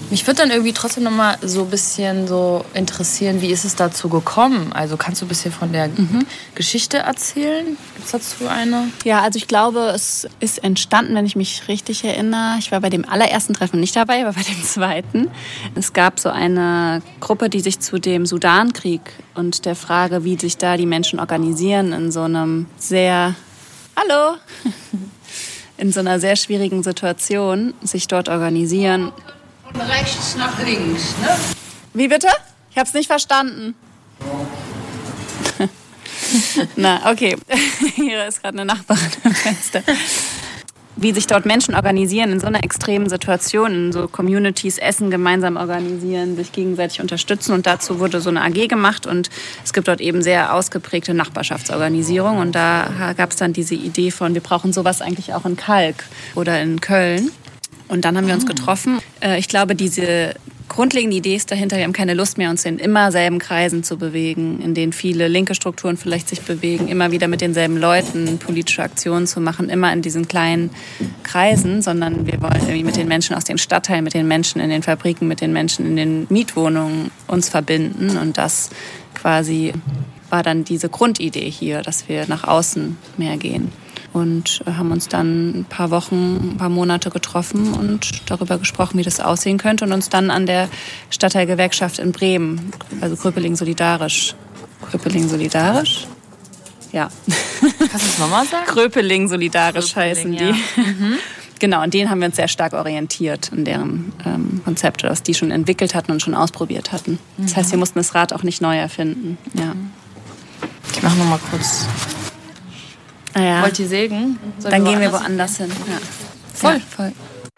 Mich würde dann irgendwie trotzdem nochmal so ein bisschen so interessieren, wie ist es dazu gekommen? Also kannst du ein bisschen von der Geschichte erzählen? Gibt es dazu eine? Ja, also ich glaube, es ist entstanden, wenn ich mich richtig erinnere. Ich war bei dem allerersten Treffen nicht dabei, aber bei dem zweiten. Es gab so eine Gruppe, die sich zu dem Sudankrieg und der Frage, wie sich da die Menschen organisieren in so einem sehr... Hallo! In so einer sehr schwierigen Situation sich dort organisieren. Von rechts nach links, ne? Wie bitte? Ich hab's nicht verstanden. Na, okay. Hier ist gerade eine Nachbarin im Fenster. Wie sich dort Menschen organisieren in so einer extremen Situation, in so Communities, Essen gemeinsam organisieren, sich gegenseitig unterstützen. Und dazu wurde so eine AG gemacht und es gibt dort eben sehr ausgeprägte Nachbarschaftsorganisierung. Und da gab es dann diese Idee von, wir brauchen sowas eigentlich auch in Kalk oder in Köln. Und dann haben wir uns getroffen. Ich glaube, diese grundlegende Idee ist dahinter, wir haben keine Lust mehr, uns in immer selben Kreisen zu bewegen, in denen viele linke Strukturen vielleicht sich bewegen, immer wieder mit denselben Leuten politische Aktionen zu machen, immer in diesen kleinen Kreisen, sondern wir wollen irgendwie mit den Menschen aus den Stadtteilen, mit den Menschen in den Fabriken, mit den Menschen in den Mietwohnungen uns verbinden. Und das quasi war dann diese Grundidee hier, dass wir nach außen mehr gehen. Und haben uns dann ein paar Monate getroffen und darüber gesprochen, wie das aussehen könnte. Und uns dann an der Stadtteilgewerkschaft in Bremen, also Kröpeling Solidarisch. Kröpeling Solidarisch? Ja. Kannst du das nochmal sagen? Kröpeling Solidarisch heißen die. Ja. Genau, und denen haben wir uns sehr stark orientiert in deren Konzepte, was die schon entwickelt hatten und schon ausprobiert hatten. Das heißt, wir mussten das Rad auch nicht neu erfinden. Ja. Ich mache nochmal kurz... Ja. Wollt ihr sägen? Dann gehen wir woanders hin. Ja. Voll.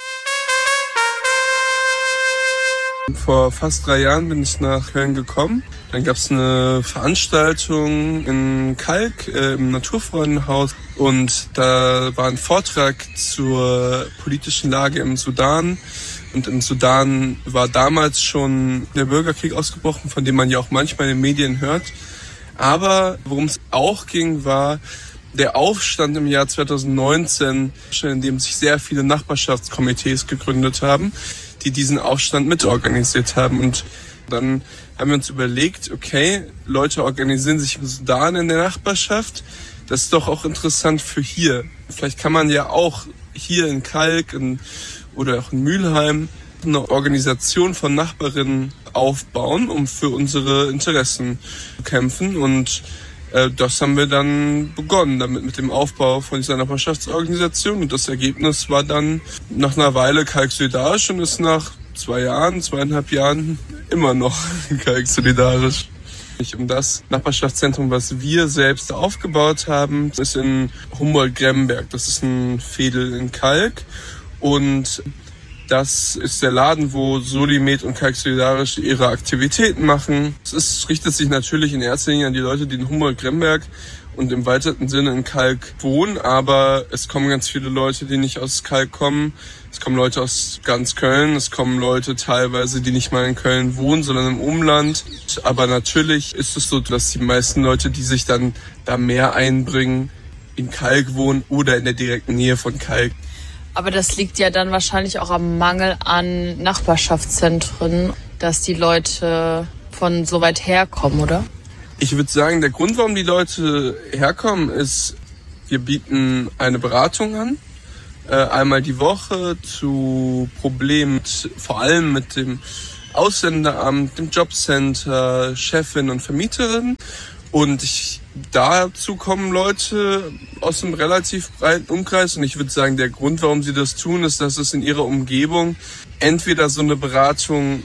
Vor fast 3 Jahren bin ich nach Köln gekommen. Dann gab es eine Veranstaltung in Kalk im Naturfreundenhaus. Und da war ein Vortrag zur politischen Lage im Sudan. Und im Sudan war damals schon der Bürgerkrieg ausgebrochen, von dem man ja auch manchmal in den Medien hört. Aber worum es auch ging, war der Aufstand im Jahr 2019, in dem sich sehr viele Nachbarschaftskomitees gegründet haben, die diesen Aufstand mitorganisiert haben. Und dann haben wir uns überlegt, okay, Leute organisieren sich im Sudan in der Nachbarschaft. Das ist doch auch interessant für hier. Vielleicht kann man ja auch hier in Kalk oder auch in Mülheim eine Organisation von Nachbarinnen aufbauen, um für unsere Interessen zu kämpfen. Und das haben wir dann begonnen, damit mit dem Aufbau von dieser Nachbarschaftsorganisation. Und das Ergebnis war dann nach einer Weile Kalk Solidarisch und ist nach 2,5 Jahren immer noch Kalk Solidarisch. Um das Nachbarschaftszentrum, was wir selbst aufgebaut haben, ist in Humboldt-Gremberg. Das ist ein Veedel in Kalk. Und das ist der Laden, wo Solimed und Kalk Solidarisch ihre Aktivitäten machen. Es richtet sich natürlich in erster Linie an die Leute, die in Humboldt-Gremberg und im weiteren Sinne in Kalk wohnen. Aber es kommen ganz viele Leute, die nicht aus Kalk kommen. Es kommen Leute aus ganz Köln. Es kommen Leute teilweise, die nicht mal in Köln wohnen, sondern im Umland. Aber natürlich ist es so, dass die meisten Leute, die sich dann da mehr einbringen, in Kalk wohnen oder in der direkten Nähe von Kalk. Aber das liegt ja dann wahrscheinlich auch am Mangel an Nachbarschaftszentren, dass die Leute von so weit herkommen, oder? Ich würde sagen, der Grund, warum die Leute herkommen, ist, wir bieten eine Beratung an. Einmal die Woche zu Problemen, vor allem mit dem Ausländeramt, dem Jobcenter, Chefin und Vermieterin. Und dazu kommen Leute aus einem relativ breiten Umkreis. Und ich würde sagen, der Grund, warum sie das tun, ist, dass es in ihrer Umgebung entweder so eine Beratung